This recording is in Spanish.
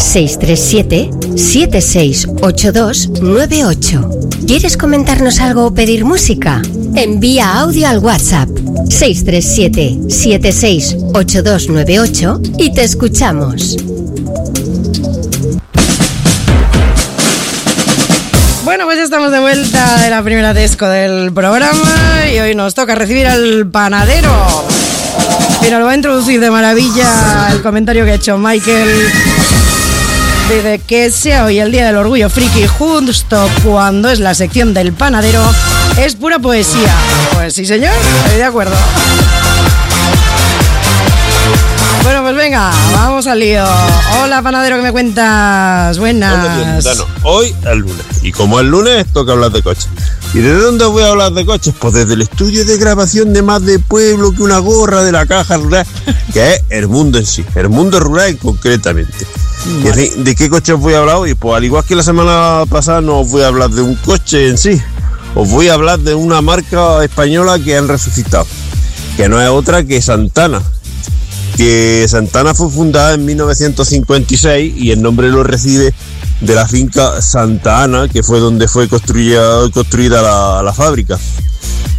637-768298. ¿Quieres comentarnos algo o pedir música? Envía audio al WhatsApp 637-768298 y te escuchamos. Bueno, pues estamos de vuelta de la primera disco del programa y hoy nos toca recibir al panadero. Pero lo va a introducir de maravilla el comentario que ha hecho Michael. Dice que sea hoy el Día del Orgullo Friki, justo cuando es la sección del panadero, es pura poesía. Pues sí, señor, estoy de acuerdo. Bueno, pues venga, vamos al lío. Hola, panadero, ¿qué me cuentas? Buenas. Hola, hoy es lunes, y como es lunes, toca hablar de coches. ¿Y desde dónde voy a hablar de coches? Pues desde el estudio de grabación de Más de Pueblo que una gorra de la Caja Rural, que es el mundo en sí, el mundo rural concretamente. Vale. ¿De qué coche os voy a hablar hoy? Pues al igual que la semana pasada no os voy a hablar de un coche en sí, os voy a hablar de una marca española que han resucitado, que no es otra que Santana. Que Santana fue fundada en 1956 y el nombre lo recibe de la finca Santa Ana, que fue donde fue construida la fábrica.